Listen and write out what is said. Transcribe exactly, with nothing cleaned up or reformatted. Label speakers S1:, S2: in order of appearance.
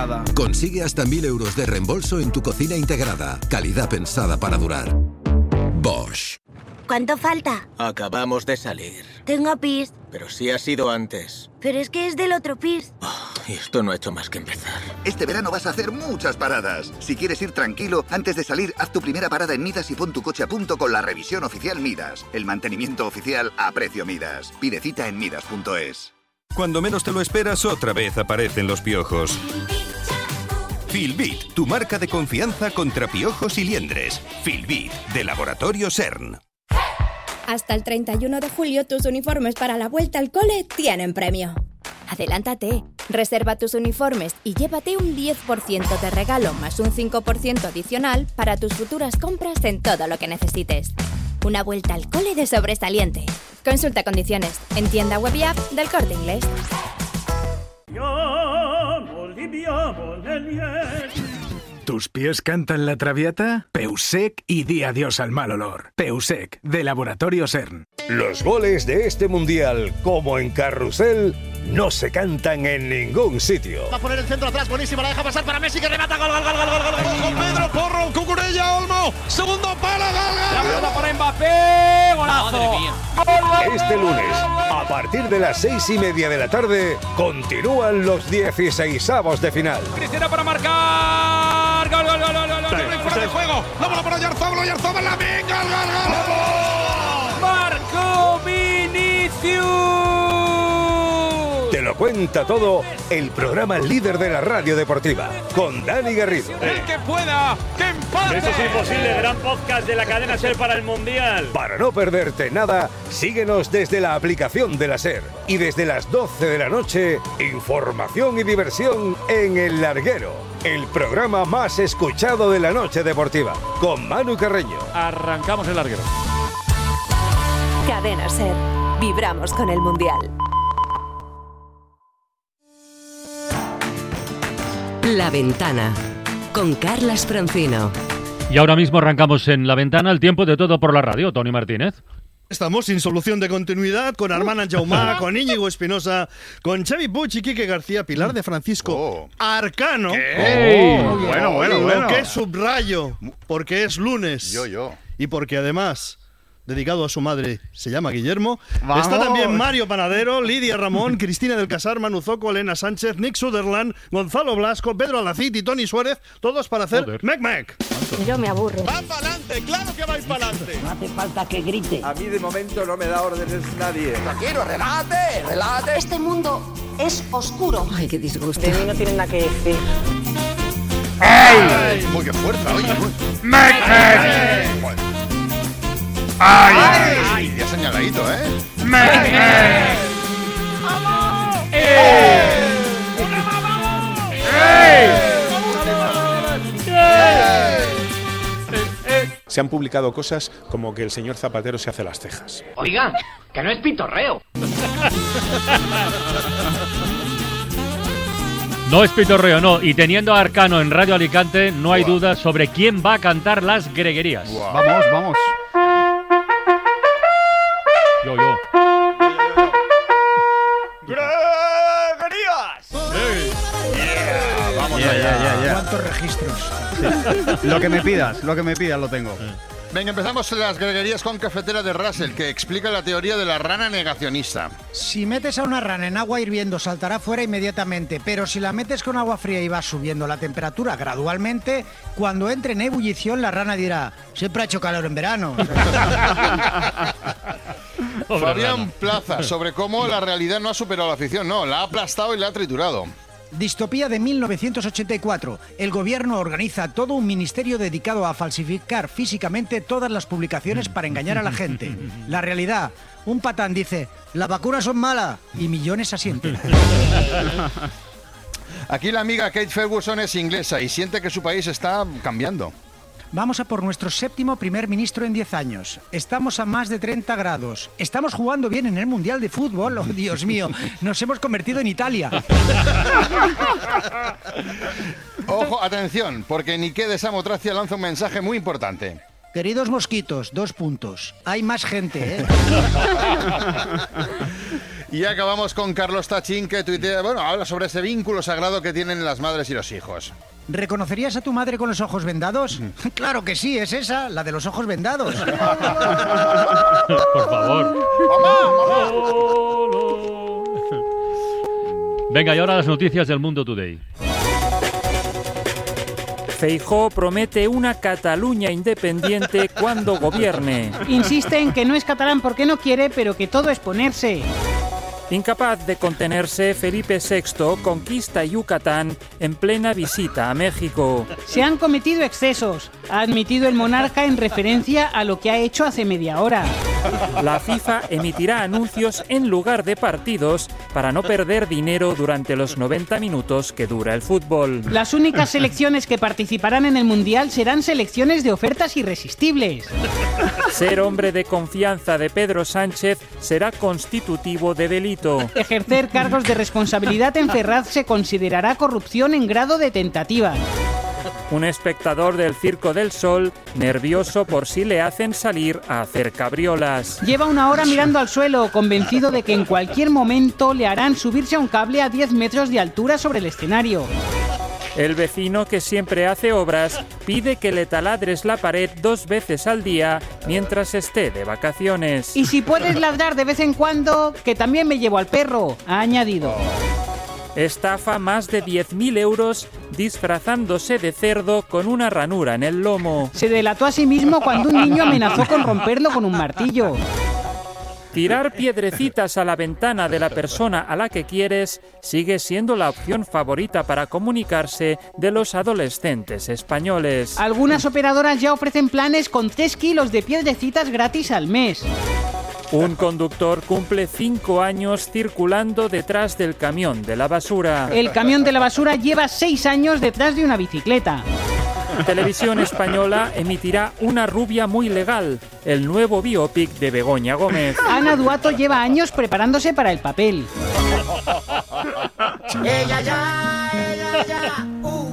S1: integrada.
S2: Consigue hasta mil euros de reembolso en tu cocina integrada. Calidad pensada para durar. Bosch.
S3: ¿Cuánto falta?
S4: Acabamos de salir.
S3: Tengo pis.
S4: Pero sí ha sido antes.
S3: Pero es que es del otro pis.
S4: Oh, y esto no ha hecho más que empezar.
S5: Este verano vas a hacer muchas paradas. Si quieres ir tranquilo, antes de salir, haz tu primera parada en Midas y pon tu coche a punto con la revisión oficial Midas. El mantenimiento oficial a precio Midas. Pide cita en midas punto es.
S6: Cuando menos te lo esperas, otra vez aparecen los piojos. Filbit, tu marca de confianza contra piojos y liendres. Filbit, de Laboratorio CERN.
S7: Hasta el treinta y uno de julio tus uniformes para la vuelta al cole tienen premio. Adelántate, reserva tus uniformes y llévate un diez por ciento de regalo más un cinco por ciento adicional para tus futuras compras en todo lo que necesites. Una vuelta al cole de sobresaliente. Consulta condiciones en tienda web y app del Corte Inglés.
S8: ¿Tus pies cantan la traviata? Peusec y di adiós al mal olor. Peusec, de Laboratorio CERN.
S9: Los goles de este mundial, como en Carrusel, no se cantan en ningún sitio.
S10: Va a poner el centro atrás, buenísima, la deja pasar para Messi, que remata, gol, gol, gol, gol, gol, gol, gol, gol. Pedro Porro, Cucurella, Olmo, segundo palo, gol, gol.
S1: La pelota para Mbappé, golazo.
S9: Este lunes, a partir de las seis y media de la tarde, continúan los dieciseisavos de final.
S1: Cristiano para marcar, gol, gol, gol, gol, gol, gol,
S10: gol, fuera de juego, la bola para Oyarzabal, Oyarzabal, la venga, gol, gol, gol.
S1: Marco Vinicius.
S9: Te lo cuenta todo el programa líder de la radio deportiva, con Dani Garrido.
S1: El que pueda, que empate.
S11: Eso es imposible, gran podcast de la cadena SER para el Mundial.
S9: Para no perderte nada, síguenos desde la aplicación de la SER. Y desde las doce de la noche, información y diversión en El Larguero, el programa más escuchado de la noche deportiva, con Manu Carreño.
S1: Arrancamos El Larguero.
S12: Cadena SER. Vibramos con el Mundial. La Ventana, con Carlas Francino.
S13: Y ahora mismo arrancamos en La Ventana el tiempo de todo por la radio. Tony Martínez.
S14: Estamos sin solución de continuidad con Armand Anjaumá, con Íñigo Espinosa, con Xavi Puig y Quique García, Pilar de Francisco,
S15: oh.
S14: Arcano.
S15: Hey. Oh, bueno, bueno,
S14: Lo
S15: bueno.
S14: que subrayo, porque es lunes.
S15: Yo, yo.
S14: Y porque además, dedicado a su madre, se llama Guillermo.
S15: ¡Vamos!
S14: Está también Mario Panadero, Lidia Ramón, Cristina del Casar, Manu Zoco, Elena Sánchez, Nick Sutherland, Gonzalo Blasco, Pedro Alacid y Tony Suárez, todos para hacer Mec Mec.
S12: Yo me aburro.
S10: ¡Va para adelante! ¡Claro que vais para adelante!
S12: No hace falta que grite.
S16: A mí de momento no me da órdenes nadie.
S10: Tranquilo, relájate, relájate.
S12: Este mundo es oscuro. Ay, qué disgusto.
S17: De mí no tienen nada que decir.
S15: ¡Ay! Muy que fuerza, oye.
S16: ¡Mec, mec!
S15: Bueno.
S16: ¡Ay!
S15: ¡Ay! Ya señaladito, ¿eh?
S16: ¡Mec, mec!
S1: ¡Vamos!
S16: ¡Eh!
S1: ¡Vamos!
S16: ¡Eh!
S18: Se han publicado cosas como que el señor Zapatero se hace las cejas.
S17: Oigan, que no es pitorreo.
S13: No es pitorreo, no. Y teniendo a Arcano en Radio Alicante, no hay
S15: Wow.
S13: duda sobre quién va a cantar las greguerías.
S15: Wow.
S1: Vamos, vamos.
S13: Yo, yo.
S15: ¡Greguerías! Yeah, vamos
S1: Ya,
S15: allá.
S1: ya, ya, ya.
S17: ¿Cuántos registros?
S1: Sí. Lo que me pidas, lo que me pidas lo tengo.
S15: Venga, empezamos las greguerías con Cafetera de Russell, que explica la teoría de la rana negacionista.
S17: Si metes a una rana en agua hirviendo, saltará fuera inmediatamente, pero si la metes con agua fría y vas subiendo la temperatura gradualmente, cuando entre en ebullición la rana dirá, siempre ha hecho calor en verano.
S15: Fabián Plaza, sobre cómo la realidad no ha superado la ficción. No, la ha aplastado y la ha triturado.
S17: Distopía de mil novecientos ochenta y cuatro. El gobierno organiza todo un ministerio dedicado a falsificar físicamente todas las publicaciones para engañar a la gente. La realidad, un patán dice, las vacunas son malas, y millones asienten.
S15: Aquí la amiga Kate Ferguson es inglesa y siente que su país está cambiando.
S17: Vamos a por nuestro séptimo primer ministro en diez años. Estamos a más de treinta grados. Estamos jugando bien en el Mundial de Fútbol. Oh, Dios mío, nos hemos convertido en Italia.
S15: Ojo, atención, porque Niké de Samotracia lanza un mensaje muy importante.
S17: Queridos mosquitos, dos puntos. Hay más gente, ¿eh?
S15: Y acabamos con Carlos Tachín, que tuitea, bueno, habla sobre ese vínculo sagrado que tienen las madres y los hijos.
S17: ¿Reconocerías a tu madre con los ojos vendados? Claro que sí, es esa, la de los ojos vendados.
S13: Por favor. Venga, y ahora las noticias del Mundo Today.
S19: Feijóo promete una Cataluña independiente cuando gobierne.
S20: Insiste en que no es catalán porque no quiere, pero que todo es ponerse.
S19: Incapaz de contenerse, Felipe sexto conquista Yucatán en plena visita a México.
S20: Se han cometido excesos, ha admitido el monarca en referencia a lo que ha hecho hace media hora.
S19: La FIFA emitirá anuncios en lugar de partidos para no perder dinero durante los noventa minutos que dura el fútbol.
S20: Las únicas selecciones que participarán en el Mundial serán selecciones de ofertas irresistibles.
S19: Ser hombre de confianza de Pedro Sánchez será constitutivo de delito.
S20: Ejercer cargos de responsabilidad en Ferraz se considerará corrupción en grado de tentativa.
S19: Un espectador del Circo del Sol, nervioso por si le hacen salir a hacer cabriolas.
S20: Lleva una hora mirando al suelo, convencido de que en cualquier momento le harán subirse a un cable a diez metros de altura sobre el escenario.
S19: El vecino, que siempre hace obras, pide que le taladres la pared dos veces al día mientras esté de vacaciones.
S20: Y si puedes ladrar de vez en cuando, que también me llevo al perro, ha añadido.
S19: Estafa más de diez mil euros disfrazándose de cerdo con una ranura en el lomo.
S20: Se delató a sí mismo cuando un niño amenazó con romperlo con un martillo.
S19: Tirar piedrecitas a la ventana de la persona a la que quieres sigue siendo la opción favorita para comunicarse de los adolescentes españoles.
S20: Algunas operadoras ya ofrecen planes con tres kilos de piedrecitas gratis al mes.
S19: Un conductor cumple cinco años circulando detrás del camión de la basura.
S20: El camión de la basura lleva seis años detrás de una bicicleta.
S19: Televisión Española emitirá Una rubia muy legal, el nuevo biopic de Begoña Gómez.
S20: Ana Duato lleva años preparándose para el papel.
S21: Ella ya, ella ya.